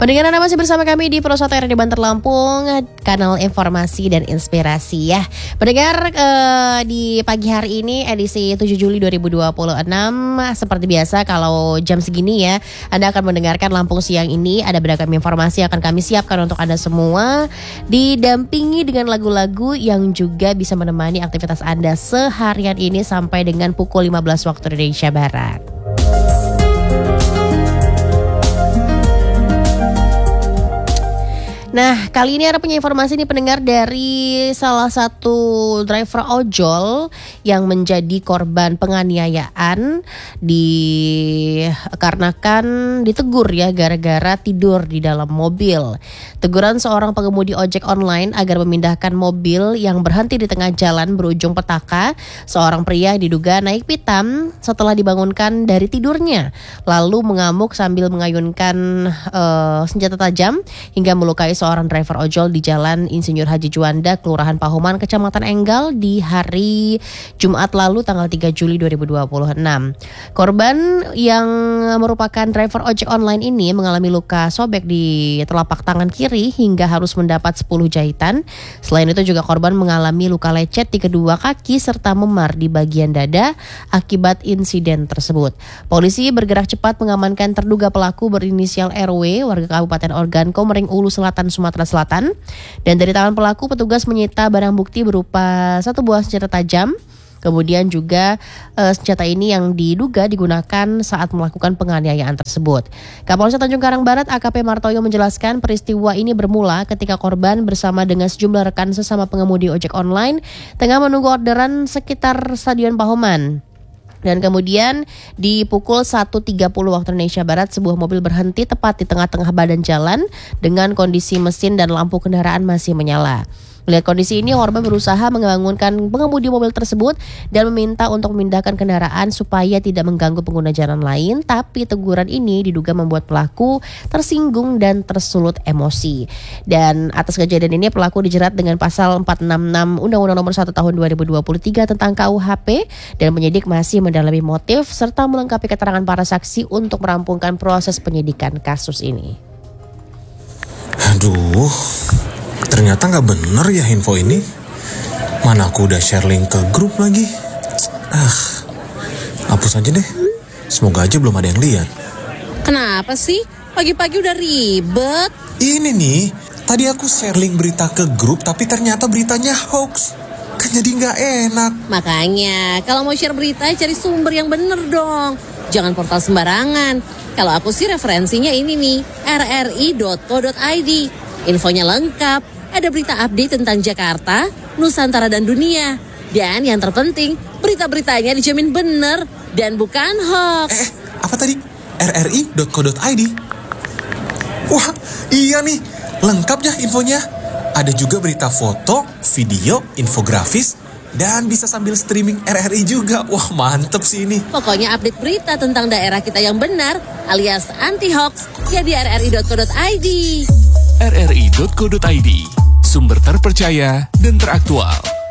Pendengar, Anda masih bersama kami di Pro 1 RRI Banter Lampung, kanal informasi dan inspirasi ya. Pendengar, di pagi hari ini edisi 7 Juli 2026, seperti biasa kalau jam segini ya, Anda akan mendengarkan Lampung Siang ini. Ada beragam informasi yang akan kami siapkan untuk Anda semua, didampingi dengan lagu-lagu yang juga bisa menemani aktivitas Anda seharian ini sampai dengan pukul 15 waktu Indonesia Barat. Nah, kali ini ada punya informasi nih pendengar dari salah satu driver ojol yang menjadi korban penganiayaan dikarenakan ditegur ya gara-gara tidur di dalam mobil. Teguran seorang pengemudi ojek online agar memindahkan mobil yang berhenti di tengah jalan berujung petaka. Seorang pria diduga naik pitam setelah dibangunkan dari tidurnya, lalu mengamuk sambil mengayunkan senjata tajam hingga melukai seorang driver ojol di Jalan Insinyur Haji Juanda, Kelurahan Pahoman, Kecamatan Enggal di hari Jumat lalu tanggal 3 Juli 2026. Korban yang merupakan driver ojek online ini mengalami luka sobek di telapak tangan kiri hingga harus mendapat 10 jahitan. Selain itu juga korban mengalami luka lecet di kedua kaki serta memar di bagian dada akibat insiden tersebut. Polisi bergerak cepat mengamankan terduga pelaku berinisial RW warga Kabupaten Organ Komering Ulu Selatan, Sumatera Selatan. Dan dari tangan pelaku petugas menyita barang bukti berupa satu buah senjata tajam. Kemudian juga senjata ini yang diduga digunakan saat melakukan penganiayaan tersebut. Kapolsek Tanjung Karang Barat AKP Martoyo menjelaskan peristiwa ini bermula ketika korban bersama dengan sejumlah rekan sesama pengemudi ojek online tengah menunggu orderan sekitar Stadion Pahoman. Dan kemudian di pukul 1.30 waktu Indonesia Barat, sebuah mobil berhenti tepat di tengah-tengah badan jalan dengan kondisi mesin dan lampu kendaraan masih menyala. Melihat kondisi ini, korban berusaha membangunkan pengemudi mobil tersebut dan meminta untuk memindahkan kendaraan supaya tidak mengganggu pengguna jalan lain. Tapi teguran ini diduga membuat pelaku tersinggung dan tersulut emosi. Dan atas kejadian ini pelaku dijerat dengan pasal 466 Undang-Undang Nomor 1 Tahun 2023 tentang KUHP, dan penyidik masih mendalami motif serta melengkapi keterangan para saksi untuk merampungkan proses penyidikan kasus ini. Aduh, ternyata nggak bener ya info ini. Mana aku udah share link ke grup lagi. Hapus aja deh. Semoga aja belum ada yang lihat. Kenapa sih? Pagi-pagi udah ribet. Ini nih, tadi aku share link berita ke grup tapi ternyata beritanya hoax. Kan jadi nggak enak. Makanya, kalau mau share berita cari sumber yang bener dong. Jangan portal sembarangan. Kalau aku sih referensinya ini nih, rri.co.id. Infonya lengkap. Ada berita update tentang Jakarta, Nusantara dan dunia. Dan yang terpenting, berita-beritanya dijamin bener dan bukan hoax. Apa tadi? rri.co.id? Wah, iya nih. Lengkap ya infonya. Ada juga berita foto, video, infografis, dan bisa sambil streaming RRI juga. Wah, mantep sih ini. Pokoknya update berita tentang daerah kita yang benar alias anti-hoax ya di rri.co.id. rri.co.id, sumber terpercaya dan teraktual.